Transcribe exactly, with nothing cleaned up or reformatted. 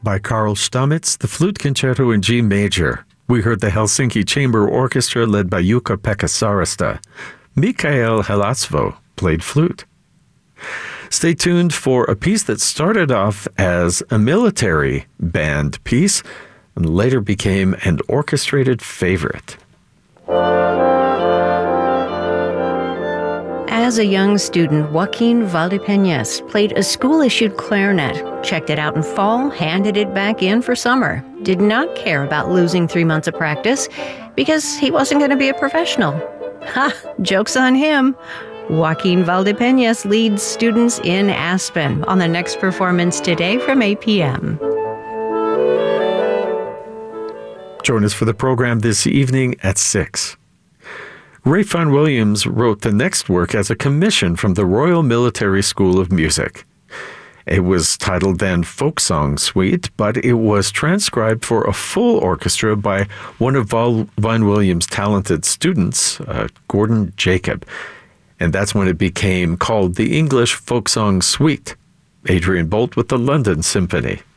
by Carl Stamitz, the Flute Concerto in G major. We heard the Helsinki Chamber Orchestra led by Jukka-Pekka Sarasta. Mikael Helatsvo played flute. Stay tuned for a piece that started off as a military band piece and later became an orchestrated favorite. As a young student, Joaquin Valdepeñas played a school-issued clarinet, checked it out in fall, handed it back in for summer. Did not care about losing three months of practice because he wasn't going to be a professional. Ha! Joke's on him. Joaquin Valdepeñas leads students in Aspen on the next performance today from eight p.m. Join us for the program this evening at six. Ralph Vaughan Williams wrote the next work as a commission from the Royal Military School of Music. It was titled then Folk Song Suite, but it was transcribed for a full orchestra by one of Vaughan Williams' talented students, uh, Gordon Jacob. And that's when it became called the English Folk Song Suite. Adrian Bolt with the London Symphony.